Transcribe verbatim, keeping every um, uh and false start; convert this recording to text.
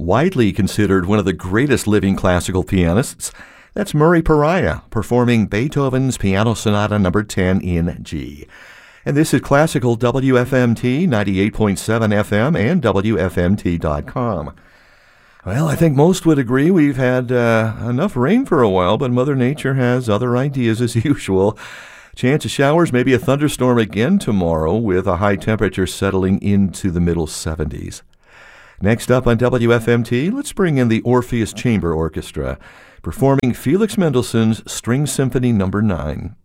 widely considered one of the greatest living classical pianists. That's Murray Pariah performing Beethoven's Piano Sonata number ten in G. And this is Classical W F M T, ninety-eight point seven F M and W F M T dot com. Well, I think most would agree we've had uh, enough rain for a while, but Mother Nature has other ideas as usual. Chance of showers, maybe a thunderstorm again tomorrow with a high temperature settling into the middle seventies. Next up on W F M T, let's bring in the Orpheus Chamber Orchestra performing Felix Mendelssohn's String Symphony number nine.